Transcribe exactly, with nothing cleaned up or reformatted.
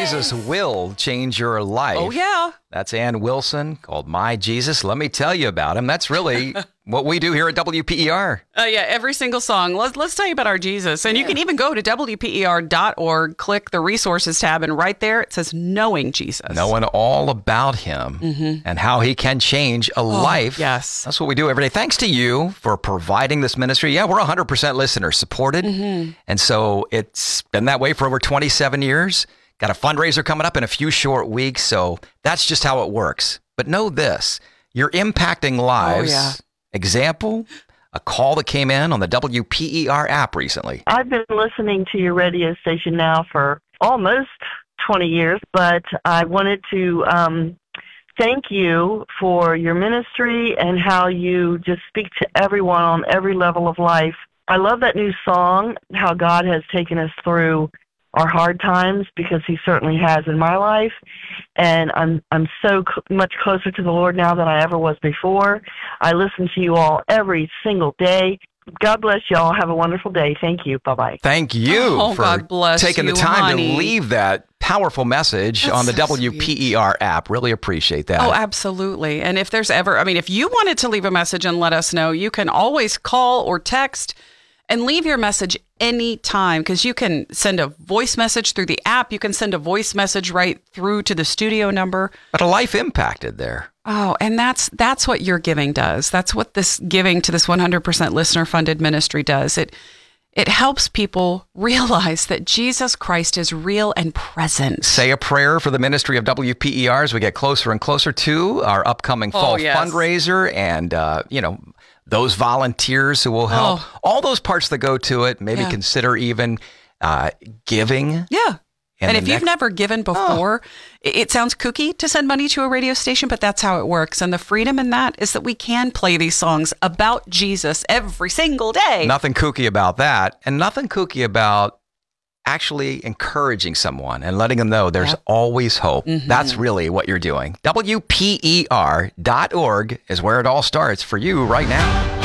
Jesus will change your life. Oh, yeah. That's Ann Wilson, called My Jesus. Let me tell you about him. That's really what we do here at W P E R. Uh, yeah, every single song. Let's, let's tell you about our Jesus. And yeah. You can even go to W P E R dot org, click the resources tab, and right there it says Knowing Jesus. Knowing all about him mm-hmm. and how he can change a oh, life. Yes. That's what we do every day. Thanks to you for providing this ministry. Yeah, we're one hundred percent listener supported. Mm-hmm. And so it's been that way for over twenty-seven years. Got a fundraiser coming up in a few short weeks, so that's just how it works. But know this, you're impacting lives. Oh, yeah. Example, a call that came in on the W P E R app recently. I've been listening to your radio station now for almost twenty years, but I wanted to um, thank you for your ministry and how you just speak to everyone on every level of life. I love that new song, how God has taken us through our hard times, because he certainly has in my life. And I'm I'm so cl- much closer to the Lord now than I ever was before. I listen to you all every single day. God bless you all. Have a wonderful day. Thank you. Bye-bye. Thank you oh, for God bless taking you, the time honey. to leave that powerful message That's on the so W P E R sweet. app. Really appreciate that. Oh, absolutely. And if there's ever, I mean, if you wanted to leave a message and let us know, you can always call or text and leave your message anytime, because you can send a voice message through the app. You can send a voice message right through to the studio number. But a life impacted there. Oh, and that's that's what your giving does. That's what this giving to this one hundred percent listener-funded ministry does. It it helps people realize that Jesus Christ is real and present. Say a prayer for the ministry of W P E R as we get closer and closer to our upcoming fall oh, yes. fundraiser, and uh, you know, those volunteers who will help. Oh. All those parts that go to it. Maybe yeah. consider even uh, giving. Yeah. And if next- you've never given before, oh. it, it sounds kooky to send money to a radio station, but that's how it works. And the freedom in that is that we can play these songs about Jesus every single day. Nothing kooky about that, and nothing kooky about actually encouraging someone and letting them know there's yep. always hope. Mm-hmm. That's really what you're doing. W P E R dot org is where it all starts for you right now.